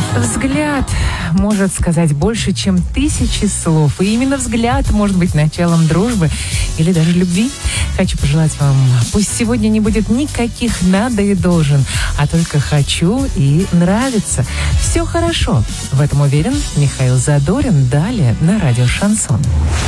Взгляд может сказать больше, чем 1000 слов. И именно взгляд может быть началом дружбы или даже любви. Хочу пожелать вам, пусть сегодня не будет никаких «надо» и «должен», а только «хочу» и «нравится». Все хорошо. В этом уверен Михаил Задорин. Далее на радио «Шансон».